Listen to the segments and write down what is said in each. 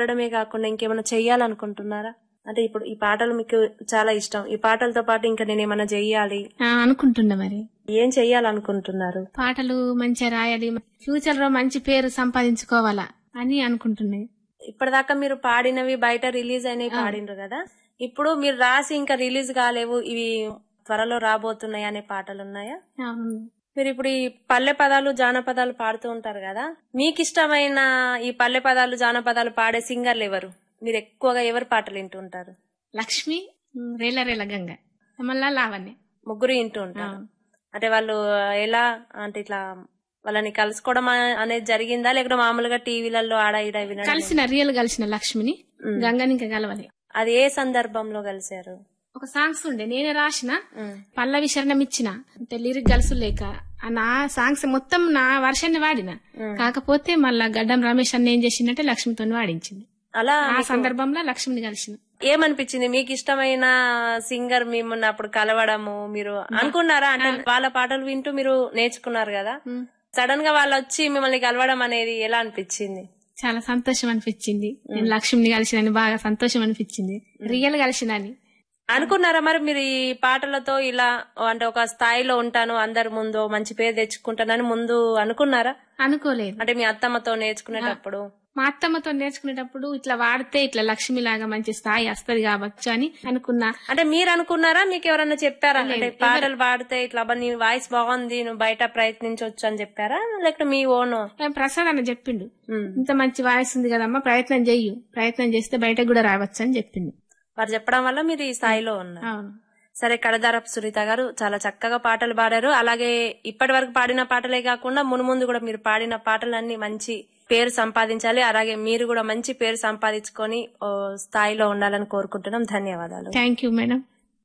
పాడడమే కాకుండా ఇంకేమైనా చెయ్యాలనుకుంటున్నారా? అంటే ఇప్పుడు ఈ పాటలు మీకు చాలా ఇష్టం, ఈ పాటలతో పాటు ఇంకా నేను ఏమైనా చెయ్యాలి అనుకుంటున్నా. మరి ఏం చెయ్యాలనుకుంటున్నారు? పాటలు మంచిగా రాయాలి, ఫ్యూచర్ లో మంచి పేరు సంపాదించుకోవాలా అని అనుకుంటున్నాయి. ఇప్పటిదాకా మీరు పాడినవి బయట రిలీజ్ అయినవి పాడినరు కదా, ఇప్పుడు మీరు రాసి ఇంకా రిలీజ్ కాలేవు, ఇవి త్వరలో రాబోతున్నాయి అనే పాటలు ఉన్నాయా? మీరు ఇప్పుడు ఈ పల్లె పదాలు జానపదాలు పాడుతూ ఉంటారు కదా, మీకు ఇష్టమైన ఈ పల్లె పదాలు జానపదాలు పాడే సింగర్లు ఎవరు? మీరు ఎక్కువగా ఎవరు పాటలు వింటూ ఉంటారు? లక్ష్మి, రేల రేల గంగ, మళ్ళా లావణ్య, ముగ్గురు వింటూ ఉంటారు. అంటే వాళ్ళు ఎలా, అంటే ఇట్లా వాళ్ళని కలుసుకోవడం అనేది జరిగిందా, లేకపోతే మామూలుగా టీవీలలో ఆడ ఈడ వినడం? కలిసిన లక్ష్మిని, గంగని ఇంకా కలవాలి. అది ఏ సందర్భంలో కలిశారు? ఒక సాంగ్స్ ఉండే నేనే రాసిన, పల్లవి శరణం ఇచ్చిన, అంటే లిరిక్ గలుసు లేక నా సాంగ్స్ మొత్తం నా వర్షాన్ని వాడిన. కాకపోతే మళ్ళా గడ్డం రమేష్ అన్న ఏం చేసిందంటే లక్ష్మితో వాడించింది. అలా ఆ సందర్భంలో లక్ష్మిని కలిసిన. ఏమనిపించింది మీకు ఇష్టమైన సింగర్ మిమ్మల్ని అప్పుడు కలవడము? మీరు అనుకున్నారా? అంటే వాళ్ళ పాటలు వింటూ మీరు నేర్చుకున్నారు కదా, సడన్ గా వాళ్ళు వచ్చి మిమ్మల్ని కలవడం అనేది ఎలా అనిపించింది? చాలా సంతోషం అనిపించింది. నేను లక్ష్మిని కలిసినని బాగా సంతోషం అనిపించింది. రియల్ కలిసినని అనుకున్నారా? మరి మీరు ఈ పాటలతో ఇలా అంటే ఒక స్థాయిలో ఉంటాను, అందరి ముందు మంచి పేరు తెచ్చుకుంటానని ముందు అనుకున్నారా? అనుకోలేదు. అంటే మీ అత్తమ్మతో నేర్చుకునేటప్పుడు? మా అత్తమ్మతో నేర్చుకునేటప్పుడు ఇట్లా వాడితే ఇట్లా లక్ష్మి లాగా మంచి స్థాయి వస్తుంది కావచ్చు అని అనుకున్నా. అంటే మీరు అనుకున్నారా, మీకు ఎవరన్నా చెప్పారా? అంటే పాటలు పాడితే ఇట్లా నీ వాయిస్ బాగుంది, నువ్వు బయట ప్రయత్నించవచ్చు అని చెప్పారా, లేకపోతే మీ ఓన్? ప్రసాద్ అన్న చెప్పిండు, ఇంత మంచి వాయిస్ ఉంది కదమ్మా, ప్రయత్నం చేస్తే బయటకు కూడా రావచ్చు అని చెప్పిండు. వారు చెప్పడం వల్ల మీరు ఈ స్థాయిలో ఉన్నారు. సరే, కడదారపు సునీత గారు చాలా చక్కగా పాటలు పాడారు. అలాగే ఇప్పటి వరకు పాడిన పాటలే కాకుండా మునుముందు కూడా మీరు పాడిన పాటలన్నీ మంచి పేరు సంపాదించాలి, అలాగే మీరు కూడా మంచి పేరు సంపాదించుకొని స్థాయిలో ఉండాలని కోరుకుంటున్నాం. ధన్యవాదాలు. Thank you madam.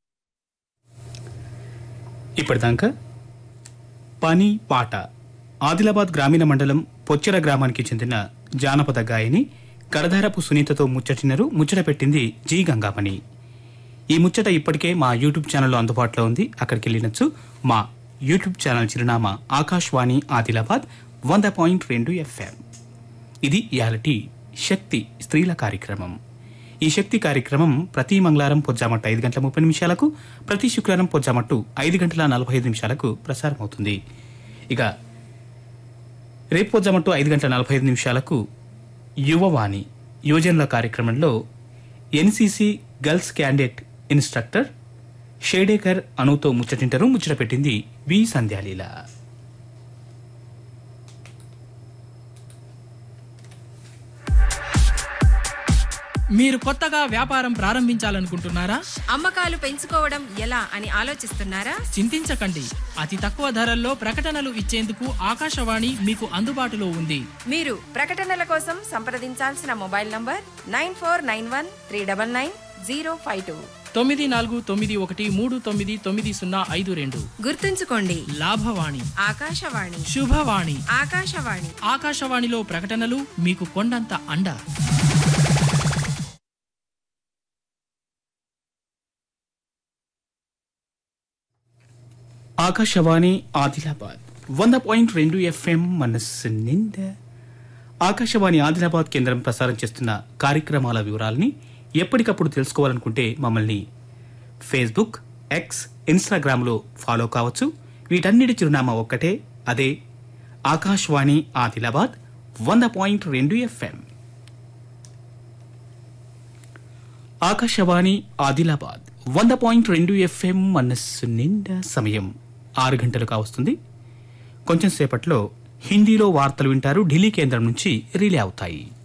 ఇప్పటిదాకా పని పాట ఆదిలాబాద్ గ్రామీణ మండలం పొచ్చెర గ్రామానికి చెందిన జానపద గాయని కడదారపు సునీతతో ముచ్చటినరు. ముచ్చట పెట్టింది జి గంగామణి. ఈ ముచ్చట ఇప్పటికే మా యూట్యూబ్ ఛానల్లో అందుబాటులో ఉంది, అక్కడికి వెళ్ళినచ్చు. మా యూట్యూబ్ ఛానల్ చిరునామా ఆకాశవాణి ఆదిలాబాద్ 100.2 FM. ఇది ఇయాలటి శక్తి స్త్రీల కార్యక్రమం. ఈ శక్తి కార్యక్రమం ప్రతి మంగళవారం పొజ్జామట్టు 5:30 ప్రతి శుక్రవారం పొజ్జామట్టు 5:45 ప్రసారమవుతుంది. ఇక రేపు పొజ్జామట్టు 5:45 యువవాణి యువజనుల కార్యక్రమంలో NCC girls candidate instructor Shedekar అనుతో ముచ్చటింటారు. ముచ్చట పెట్టింది వి సంధ్యాలీల. మీరు కొత్తగా వ్యాపారం ప్రారంభించాలనుకుంటున్నారా? అమ్మకాలు పెంచుకోవడం ఎలా అని ఆలోచిస్తున్నారా? చింతించకండి, అతి తక్కువ ధరల్లో ప్రకటనలు ఇచ్చేందుకు ఆకాశవాణి మీకు అందుబాటులో ఉంది. మీరు ప్రకటనల కోసం సంప్రదించాల్సిన మొబైల్ నంబర్ 9491399052. 9491399052. గుర్తుంచుకోండి, లాభవాణి, ఆకాశవాణి, శుభవాణి. ఆకాశవాణి. ఆకాశవాణిలో ప్రకటనలు మీకు కొండంత అండ. ఆకాశవాణి ఆదిలాబాద్ 100.2 FM మనస్సు నిండా. ఆకాశవాణి ఆదిలాబాద్ కేంద్రం ప్రసారం చేస్తున్న కార్యక్రమాల వివరాలని ఎప్పటికప్పుడు తెలుసుకోవాలనుకుంటే మమ్మల్ని ఫేస్బుక్, ఎక్స్, ఇన్స్టాగ్రామ్లో ఫాలో కావచ్చు. వీటన్నిటి చిరునామా ఒక్కటే, అదే ఆకాశవాణి ఆదిలాబాద్ 100.2 FM. ఆకాశవాణి ఆదిలాబాద్ 100.2 FM మనస్సు నిండా. సమయం 6 గంటలు కావస్తుంది. కొంచెం సేపట్లో హిందీలో వార్తలు వింటారు, ఢిల్లీ కేంద్రం నుంచి రిలే అవుతాయి.